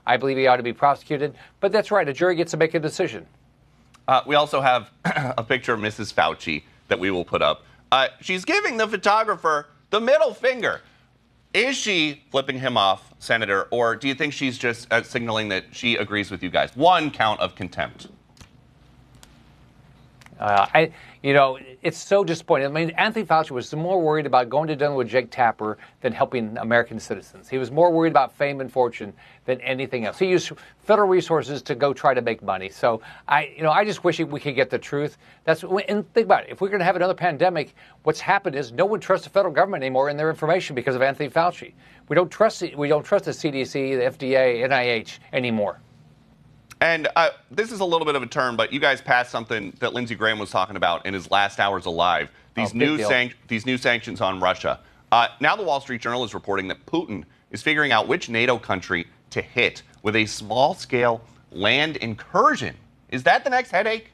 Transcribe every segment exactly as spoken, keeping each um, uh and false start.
I believe he ought to be prosecuted. But that's right. A jury gets to make a decision. Uh, we also have a picture of Missus Fauci that we will put up. Uh, she's giving the photographer the middle finger. Is she flipping him off, Senator, or do you think she's just uh, signaling that she agrees with you guys? One count of contempt. Uh, I, you know, it's so disappointing. I mean, Anthony Fauci was more worried about going to dinner with Jake Tapper than helping American citizens. He was more worried about fame and fortune than anything else. He used federal resources to go try to make money. So I, you know, I just wish we could get the truth. That's and think about it. If we're going to have another pandemic, what's happened is no one trusts the federal government anymore in their information because of Anthony Fauci. We don't trust we don't trust the C D C, the F D A, N I H anymore. And uh, this is a little bit of a turn, but you guys passed something that Lindsey Graham was talking about in his last hours alive. These oh, new san- these new sanctions on Russia. Uh, now the Wall Street Journal is reporting that Putin is figuring out which NATO country to hit with a small-scale land incursion. Is that the next headache?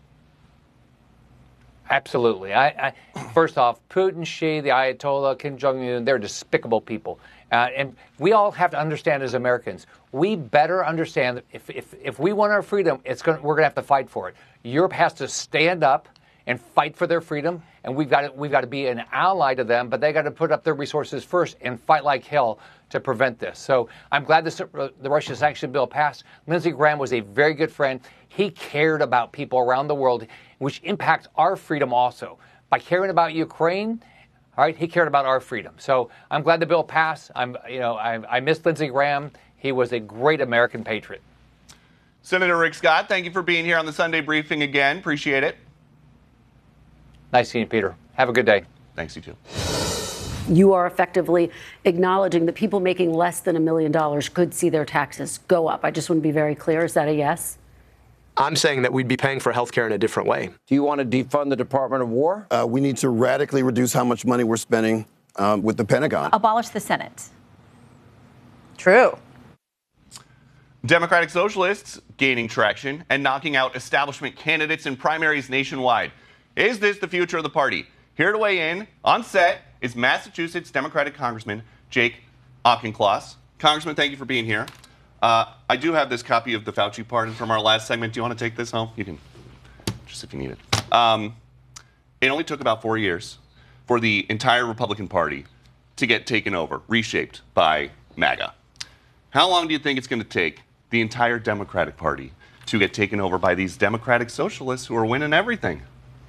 Absolutely. I, I, first off, Putin, Xi, the Ayatollah, Kim Jong-un, they're despicable people. Uh, and we all have to understand as Americans, we better understand that if, if, if we want our freedom, it's going we're going to have to fight for it. Europe has to stand up and fight for their freedom, and we've got to, we've got to be an ally to them, but they got to put up their resources first and fight like hell to prevent this. So I'm glad this, uh, the Russia sanction bill passed. Lindsey Graham was a very good friend. He cared about people around the world, which impacts our freedom also. By caring about Ukraine, all right, he cared about our freedom. So I'm glad the bill passed. I'm, you know, I, I miss Lindsey Graham. He was a great American patriot. Senator Rick Scott, thank you for being here on the Sunday briefing again. Appreciate it. Nice seeing you, Peter. Have a good day. Thanks, you too. You are effectively acknowledging that people making less than a million dollars could see their taxes go up. I just want to be very clear. Is that a yes? I'm saying that we'd be paying for health care in a different way. Do you want to defund the Department of War? Uh, we need to radically reduce how much money we're spending um, with the Pentagon. Abolish the Senate. True. Democratic Socialists gaining traction and knocking out establishment candidates in primaries nationwide. Is this the future of the party? Here to weigh in on set is Massachusetts Democratic Congressman Jake Auchincloss. Congressman, thank you for being here. Uh, I do have this copy of the Fauci pardon from our last segment. Do you want to take this home? You can, just if you need it. Um, it only took about four years for the entire Republican Party to get taken over, reshaped by MAGA. How long do you think it's going to take the entire Democratic Party to get taken over by these Democratic Socialists who are winning everything?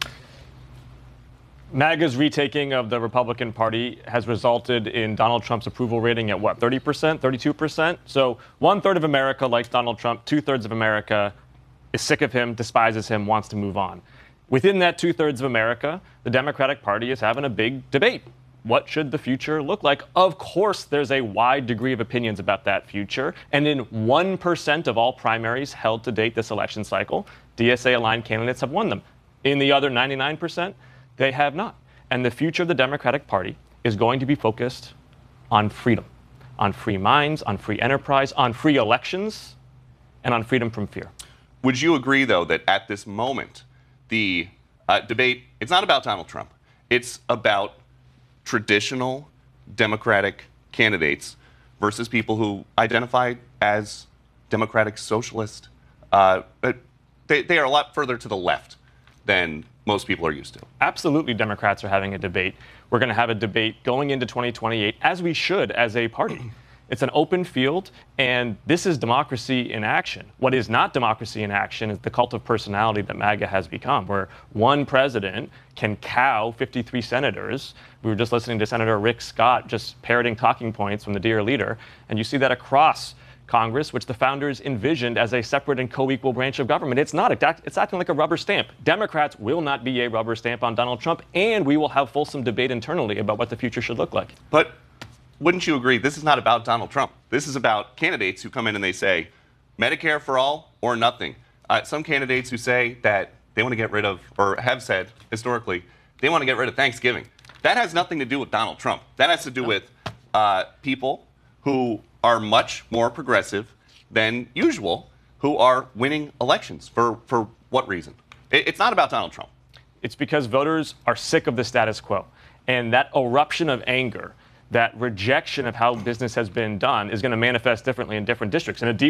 MAGA's retaking of the Republican Party has resulted in Donald Trump's approval rating at what, thirty percent, thirty-two percent? So one third of America likes Donald Trump, two thirds of America is sick of him, despises him, wants to move on. Within that two thirds of America, the Democratic Party is having a big debate. What should the future look like? Of course, there's a wide degree of opinions about that future. And in one percent of all primaries held to date this election cycle, D S A-aligned candidates have won them. In the other ninety-nine percent, they have not. And the future of the Democratic Party is going to be focused on freedom, on free minds, on free enterprise, on free elections, and on freedom from fear. Would you agree, though, that at this moment, the uh, debate, it's not about Donald Trump. It's about traditional Democratic candidates versus people who identify as Democratic Socialist. Uh, they, they are a lot further to the left than most people are used to. Absolutely, Democrats are having a debate. We're going to have a debate going into twenty twenty-eight, as we should as a party. It's an open field, and this is democracy in action. What is not democracy in action is the cult of personality that MAGA has become, where one president can cow fifty-three senators. We were just listening to Senator Rick Scott just parroting talking points from the dear leader, and you see that across Congress, which the founders envisioned as a separate and co-equal branch of government. It's not. It's acting like a rubber stamp. Democrats will not be a rubber stamp on Donald Trump, and we will have fulsome debate internally about what the future should look like. But wouldn't you agree, this is not about Donald Trump. This is about candidates who come in and they say, Medicare for all or nothing. Uh, some candidates who say that they want to get rid of, or have said historically, they want to get rid of Thanksgiving. That has nothing to do with Donald Trump. That has to do with uh, people who are much more progressive than usual, who are winning elections. For, for what reason? It, it's not about Donald Trump. It's because voters are sick of the status quo. And that eruption of anger, that rejection of how business has been done, is going to manifest differently in different districts. In a deep